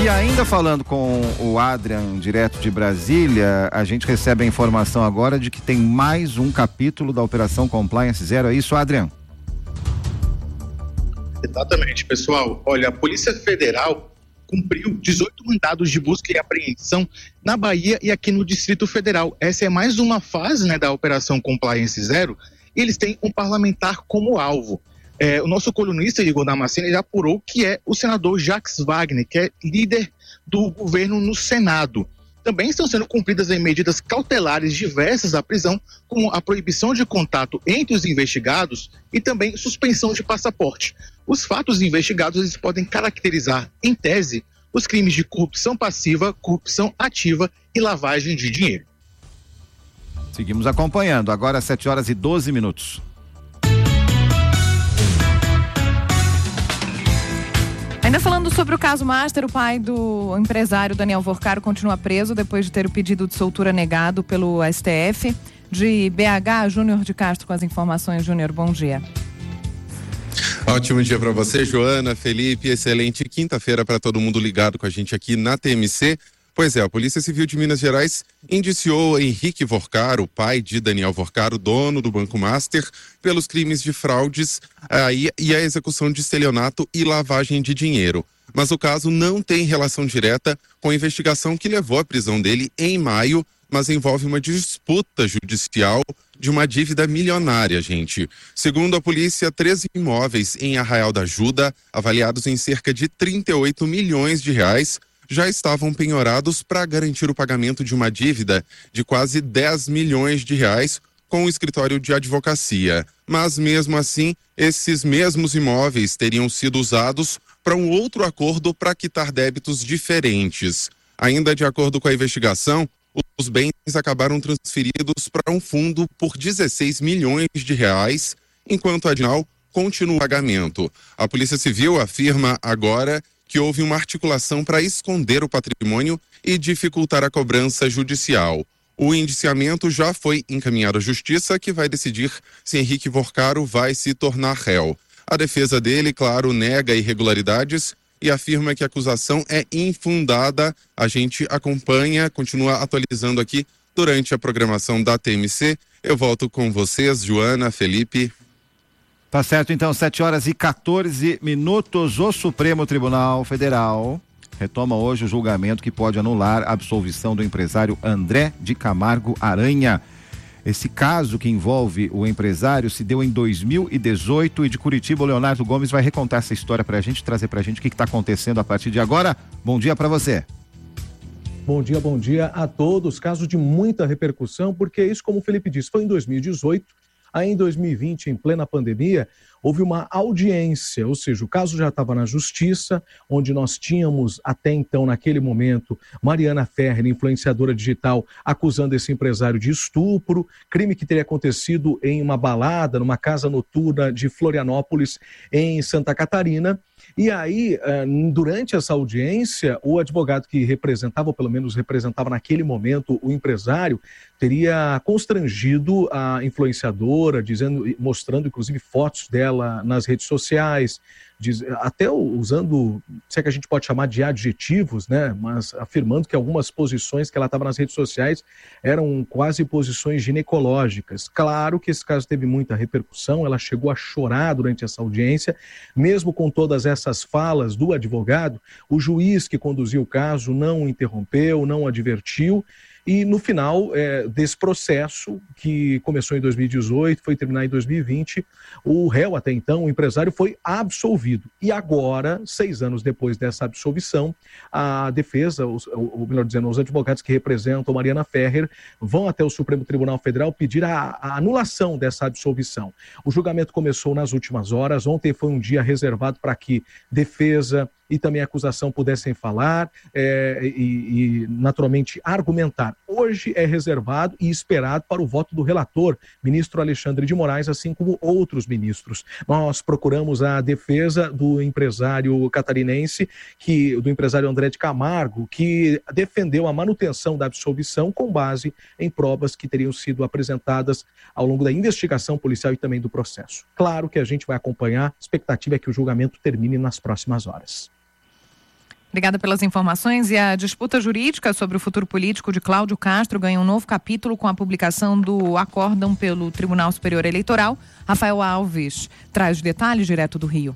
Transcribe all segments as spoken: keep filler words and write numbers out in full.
E ainda falando com o Adrian, direto de Brasília, a gente recebe a informação agora de que tem mais um capítulo da Operação Compliance Zero. É isso, Adrian? Exatamente, pessoal. Olha, a Polícia Federal cumpriu dezoito mandados de busca e apreensão na Bahia e aqui no Distrito Federal. Essa é mais uma fase, né, da Operação Compliance Zero, e eles têm um parlamentar como alvo. É, o nosso colunista, Igor Damasceno, já apurou que é o senador Jacques Wagner, que é líder do governo no Senado. Também estão sendo cumpridas em medidas cautelares diversas à prisão, como a proibição de contato entre os investigados e também suspensão de passaporte. Os fatos investigados eles podem caracterizar, em tese, os crimes de corrupção passiva, corrupção ativa e lavagem de dinheiro. Seguimos acompanhando, agora às sete horas e doze minutos. Ainda falando sobre o caso Master, o pai do empresário Daniel Vorcaro continua preso depois de ter o pedido de soltura negado pelo S T F. De B H, Júnior de Castro com as informações. Júnior, bom dia. Ótimo dia para você, Joana, Felipe, excelente quinta-feira para todo mundo ligado com a gente aqui na T M C. Pois é, a Polícia Civil de Minas Gerais indiciou Henrique Vorcaro, pai de Daniel Vorcaro, dono do Banco Master, pelos crimes de fraudes ah, e, e a execução de estelionato e lavagem de dinheiro. Mas o caso não tem relação direta com a investigação que levou à prisão dele em maio, mas envolve uma disputa judicial de uma dívida milionária, gente. Segundo a polícia, três imóveis em Arraial da Ajuda, avaliados em cerca de trinta e oito milhões de reais, já estavam penhorados para garantir o pagamento de uma dívida de quase dez milhões de reais com o escritório de advocacia. Mas mesmo assim, esses mesmos imóveis teriam sido usados para um outro acordo para quitar débitos diferentes. Ainda de acordo com a investigação, os bens acabaram transferidos para um fundo por dezesseis milhões de reais, enquanto a Adinal continua o pagamento. A Polícia Civil afirma agora que houve uma articulação para esconder o patrimônio e dificultar a cobrança judicial. O indiciamento já foi encaminhado à Justiça, que vai decidir se Henrique Vorcaro vai se tornar réu. A defesa dele, claro, nega irregularidades e afirma que a acusação é infundada. A gente acompanha, continua atualizando aqui durante a programação da T M C. Eu volto com vocês, Joana, Felipe. Tá certo, então, sete horas e quatorze minutos. O Supremo Tribunal Federal retoma hoje o julgamento que pode anular a absolvição do empresário André de Camargo Aranha. Esse caso que envolve o empresário se deu em dois mil e dezoito e de Curitiba o Leonardo Gomes vai recontar essa história pra gente, trazer pra gente o que está acontecendo a partir de agora. Bom dia para você. Bom dia, bom dia a todos. Caso de muita repercussão, porque isso, como o Felipe disse, foi em dois mil e dezoito. Aí em dois mil e vinte, em plena pandemia, houve uma audiência, ou seja, o caso já estava na justiça, onde nós tínhamos até então, naquele momento, Mariana Ferrer, influenciadora digital, acusando esse empresário de estupro, crime que teria acontecido em uma balada, numa casa noturna de Florianópolis, em Santa Catarina. E aí, durante essa audiência, o advogado que representava, ou pelo menos representava naquele momento o empresário, teria constrangido a influenciadora, dizendo, mostrando inclusive fotos dela nas redes sociais, diz, até usando, se é que a gente pode chamar de adjetivos, né? Mas afirmando que algumas posições que ela estava nas redes sociais eram quase posições ginecológicas. Claro que esse caso teve muita repercussão, ela chegou a chorar durante essa audiência, mesmo com todas essas falas do advogado, o juiz que conduziu o caso não o interrompeu, não o advertiu. E no final é, desse processo, que começou em dois mil e dezoito, foi terminar em dois mil e vinte, o réu até então, o empresário, foi absolvido. E agora, seis anos depois dessa absolvição, a defesa, os, ou melhor dizendo, os advogados que representam Mariana Ferrer, vão até o Supremo Tribunal Federal pedir a, a anulação dessa absolvição. O julgamento começou nas últimas horas, ontem foi um dia reservado para que defesa e também a acusação pudessem falar é, e, e, naturalmente, argumentar. Hoje é reservado e esperado para o voto do relator, ministro Alexandre de Moraes, assim como outros ministros. Nós procuramos a defesa do empresário catarinense, que, do empresário André de Camargo, que defendeu a manutenção da absolvição com base em provas que teriam sido apresentadas ao longo da investigação policial e também do processo. Claro que a gente vai acompanhar, a expectativa é que o julgamento termine nas próximas horas. Obrigada pelas informações. E a disputa jurídica sobre o futuro político de Cláudio Castro ganha um novo capítulo com a publicação do acórdão pelo Tribunal Superior Eleitoral. Rafael Alves traz detalhes direto do Rio.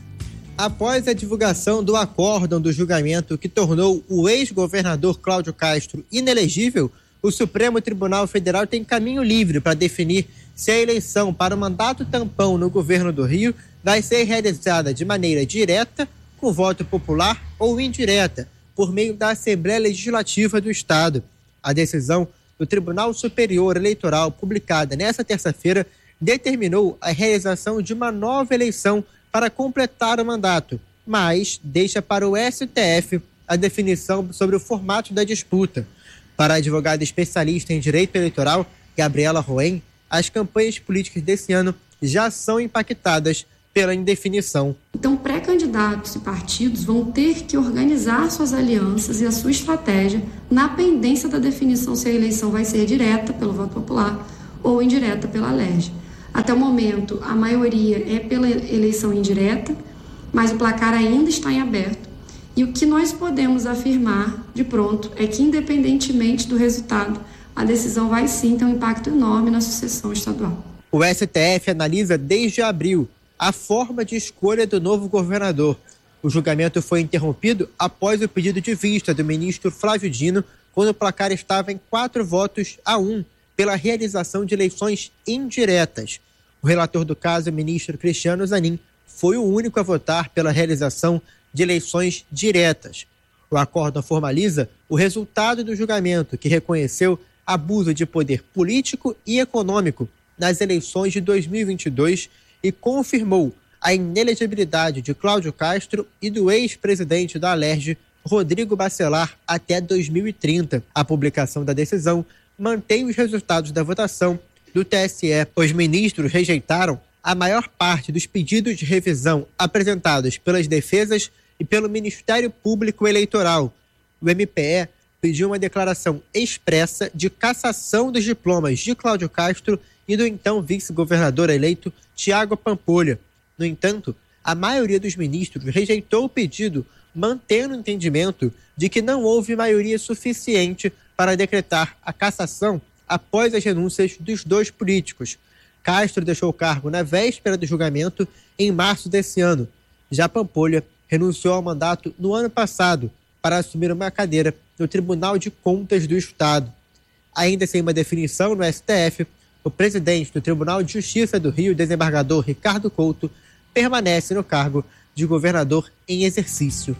Após a divulgação do acórdão do julgamento que tornou o ex-governador Cláudio Castro inelegível, o Supremo Tribunal Federal tem caminho livre para definir se a eleição para o mandato tampão no governo do Rio vai ser realizada de maneira direta, com voto popular ou indireta, por meio da Assembleia Legislativa do Estado. A decisão do Tribunal Superior Eleitoral, publicada nesta terça-feira, determinou a realização de uma nova eleição para completar o mandato, mas deixa para o S T F a definição sobre o formato da disputa. Para a advogada especialista em direito eleitoral, Gabriela Roen, as campanhas políticas desse ano já são impactadas pela indefinição. Então, pré-candidatos e partidos vão ter que organizar suas alianças e a sua estratégia na pendência da definição se a eleição vai ser direta pelo voto popular ou indireta pela L E R J. Até o momento, a maioria é pela eleição indireta, mas o placar ainda está em aberto. E o que nós podemos afirmar de pronto é que, independentemente do resultado, a decisão vai sim ter um impacto enorme na sucessão estadual. O S T F analisa desde abril a forma de escolha do novo governador. O julgamento foi interrompido após o pedido de vista do ministro Flávio Dino, quando o placar estava em quatro votos a um pela realização de eleições indiretas. O relator do caso, o ministro Cristiano Zanin, foi o único a votar pela realização de eleições diretas. O acórdão formaliza o resultado do julgamento, que reconheceu abuso de poder político e econômico nas eleições de dois mil e vinte e dois e confirmou a inelegibilidade de Cláudio Castro e do ex-presidente da L E R J, Rodrigo Bacelar, até dois mil e trinta. A publicação da decisão mantém os resultados da votação do T S E. Os ministros rejeitaram a maior parte dos pedidos de revisão apresentados pelas defesas e pelo Ministério Público Eleitoral. O M P E pediu uma declaração expressa de cassação dos diplomas de Cláudio Castro e do então vice-governador eleito Tiago Pampolha. No entanto, a maioria dos ministros rejeitou o pedido, mantendo o entendimento de que não houve maioria suficiente para decretar a cassação após as renúncias dos dois políticos. Castro deixou o cargo na véspera do julgamento, em março desse ano. Já Pampolha renunciou ao mandato no ano passado para assumir uma cadeira no Tribunal de Contas do Estado. Ainda sem uma definição no S T F, o presidente do Tribunal de Justiça do Rio, desembargador Ricardo Couto, permanece no cargo de governador em exercício.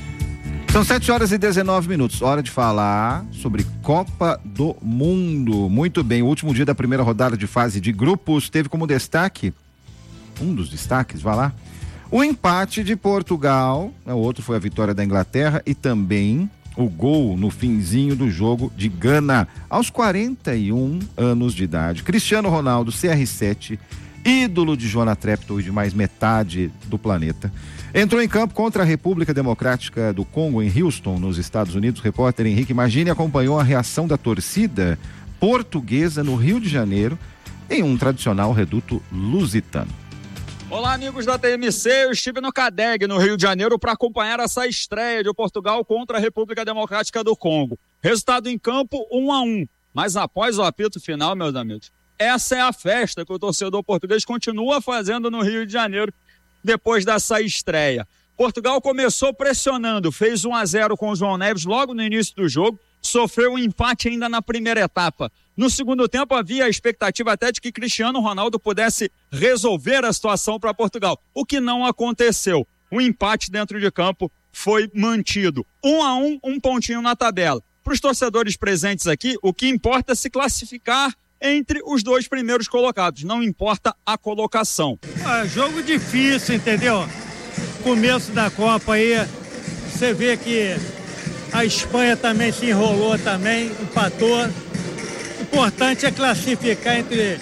São sete horas e dezenove minutos, hora de falar sobre Copa do Mundo. Muito bem, o último dia da primeira rodada de fase de grupos teve como destaque, um dos destaques, vai lá, o empate de Portugal, o outro foi a vitória da Inglaterra e também o gol no finzinho do jogo de Gana, aos quarenta e um anos de idade. Cristiano Ronaldo, C R sete, ídolo de Joana Treptow e de mais metade do planeta, entrou em campo contra a República Democrática do Congo em Houston, nos Estados Unidos. O repórter Henrique Magini acompanhou a reação da torcida portuguesa no Rio de Janeiro, em um tradicional reduto lusitano. Olá, amigos da T M C, eu estive no CADEG, no Rio de Janeiro, para acompanhar essa estreia de Portugal contra a República Democrática do Congo. Resultado em campo, um a um. Mas após o apito final, meus amigos, essa é a festa que o torcedor português continua fazendo no Rio de Janeiro depois dessa estreia. Portugal começou pressionando, fez um a zero com o João Neves logo no início do jogo, sofreu um empate ainda na primeira etapa. No segundo tempo havia a expectativa até de que Cristiano Ronaldo pudesse resolver a situação para Portugal, o que não aconteceu. O empate dentro de campo foi mantido. Um a um, um pontinho na tabela. Para os torcedores presentes aqui, o que importa é se classificar entre os dois primeiros colocados, não importa a colocação. É, jogo difícil, entendeu? Começo da Copa aí, você vê que a Espanha também se enrolou também, empatou. O importante é classificar entre,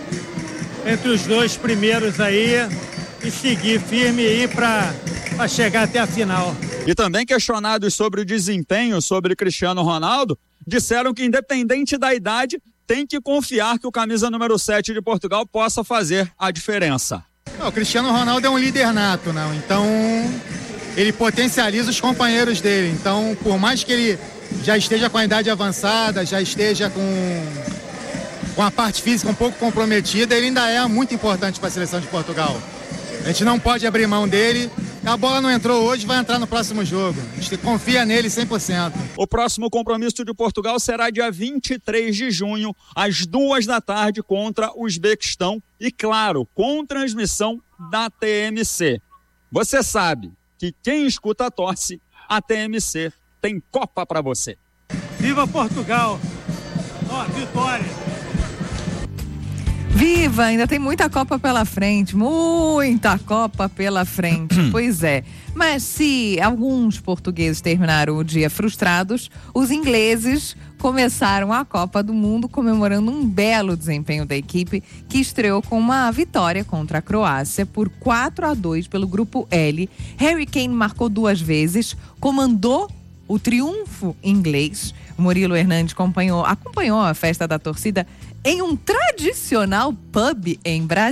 entre os dois primeiros aí e seguir firme aí para chegar até a final. E também questionados sobre o desempenho sobre Cristiano Ronaldo, disseram que independente da idade, tem que confiar que o camisa número sete de Portugal possa fazer a diferença. Não, o Cristiano Ronaldo é um líder nato, não? Então ele potencializa os companheiros dele. Então, por mais que ele já esteja com a idade avançada, já esteja com, com a parte física um pouco comprometida, ele ainda é muito importante para a seleção de Portugal. A gente não pode abrir mão dele. A bola não entrou hoje, vai entrar no próximo jogo. A gente confia nele cem por cento. O próximo compromisso de Portugal será dia vinte e três de junho, às duas da tarde, contra o Uzbequistão. E, claro, com transmissão da T M C. Você sabe que quem escuta torce, a T M C tem Copa para você. Viva Portugal! Ó, vitória! Viva! Ainda tem muita Copa pela frente, muita Copa pela frente. Pois é. Mas se alguns portugueses terminaram o dia frustrados, os ingleses começaram a Copa do Mundo comemorando um belo desempenho da equipe, que estreou com uma vitória contra a Croácia por quatro a dois pelo grupo L. Harry Kane marcou duas vezes, comandou o triunfo inglês. Murilo Hernandes acompanhou, acompanhou a festa da torcida em um tradicional pub em Brasília.